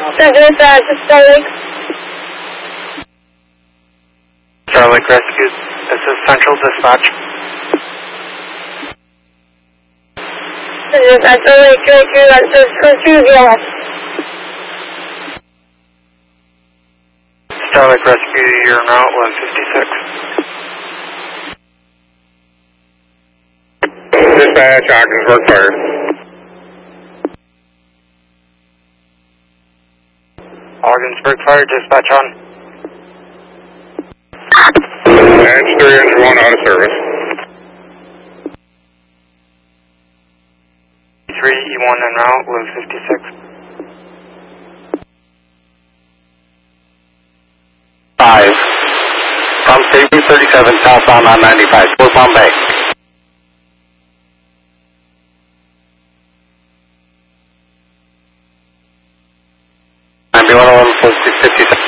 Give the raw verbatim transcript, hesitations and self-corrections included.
Dispatch, Starlink. Starlink Rescue, this is Central Dispatch. Dispatch, Starlink, three two, that's two zero. Starlink Rescue, you're en route one fifty-six. Dispatch, Ogdensburg Fire. Ogdensburg Fire, dispatch on. Edge three, engine one out of service. three E one en route, one fifty-six. Five. From State Route thirty-seven, southbound on ninety-five, northbound Bay. nine one one four six fifty-seven.